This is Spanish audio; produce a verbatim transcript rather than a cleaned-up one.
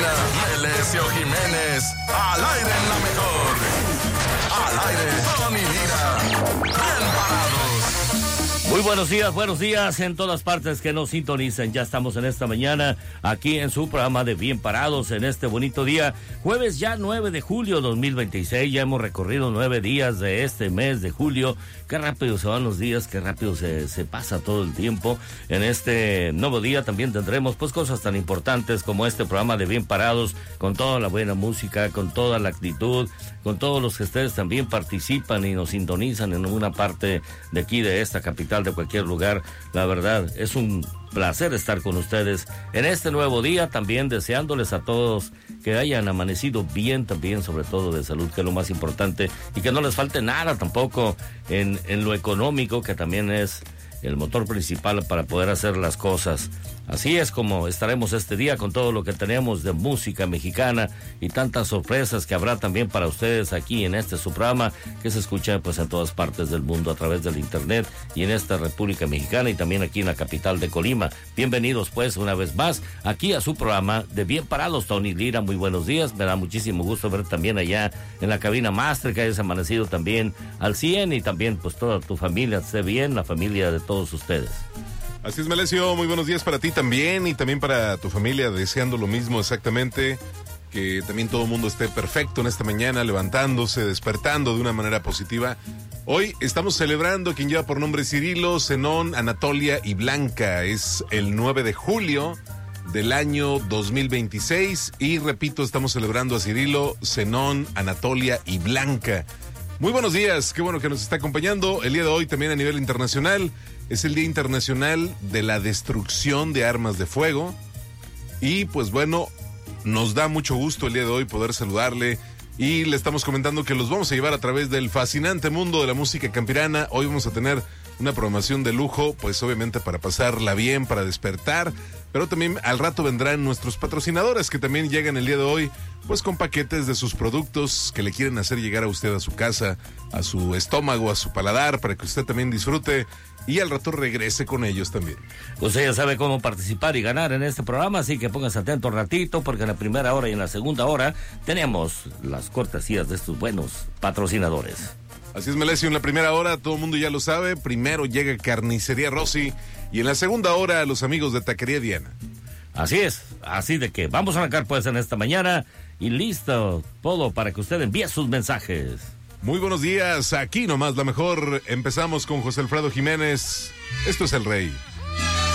Medina, Melesio Jiménez, al aire en la mejor. Al aire, Tony Lira. Bien parados. Muy buenos días, buenos días en todas partes que nos sintonicen. Ya estamos en esta mañana aquí en su programa de Bien Parados en este bonito día. Jueves ya nueve de julio dos mil veintiséis. Ya hemos recorrido nueve días de este mes de julio. Qué rápido se van los días, qué rápido se, se pasa todo el tiempo. En este nuevo día también tendremos pues cosas tan importantes como este programa de Bien Parados, con toda la buena música, con toda la actitud, con todos los que ustedes también participan y nos sintonizan en una parte de aquí, de esta capital, de cualquier lugar. La verdad, es un placer estar con ustedes en este nuevo día, también deseándoles a todos que hayan amanecido bien, también sobre todo de salud, que es lo más importante, y que no les falte nada tampoco en, en lo económico, que también es el motor principal para poder hacer las cosas. Así es como estaremos este día con todo lo que tenemos de música mexicana y tantas sorpresas que habrá también para ustedes aquí en este su programa, que se escucha pues en todas partes del mundo a través del internet y en esta República Mexicana y también aquí en la capital de Colima. Bienvenidos pues una vez más aquí a su programa de Bien Parados. Tony Lira, muy buenos días, me da muchísimo gusto ver también allá en la cabina máster que hayas amanecido también al cien y también pues toda tu familia esté bien, la familia de todos ustedes. Así es, Melesio, muy buenos días para ti también y también para tu familia, deseando lo mismo exactamente, que también todo el mundo esté perfecto en esta mañana, levantándose, despertando de una manera positiva. Hoy estamos celebrando a quien lleva por nombre Cirilo, Zenón, Anatolia y Blanca. Es el nueve de julio del año dos mil veintiséis y repito, estamos celebrando a Cirilo, Zenón, Anatolia y Blanca. Muy buenos días, qué bueno que nos está acompañando. El día de hoy también a nivel internacional es el Día Internacional de la Destrucción de Armas de Fuego. Y pues bueno, nos da mucho gusto el día de hoy poder saludarle y le estamos comentando que los vamos a llevar a través del fascinante mundo de la música campirana. Hoy vamos a tener una programación de lujo, pues obviamente para pasarla bien, para despertar, pero también al rato vendrán nuestros patrocinadores que también llegan el día de hoy, pues con paquetes de sus productos que le quieren hacer llegar a usted a su casa, a su estómago, a su paladar, para que usted también disfrute y al rato regrese con ellos también. Usted ya sabe cómo participar y ganar en este programa, así que póngase atento un ratito, porque en la primera hora y en la segunda hora tenemos las cortesías de estos buenos patrocinadores. Así es, Melesio, en la primera hora, todo el mundo ya lo sabe, primero llega Carnicería Rossi y en la segunda hora los amigos de Taquería Diana. Así es, así de que vamos a arrancar pues en esta mañana y listo todo para que usted envíe sus mensajes. Muy buenos días, aquí nomás la mejor, empezamos con José Alfredo Jiménez, esto es El Rey.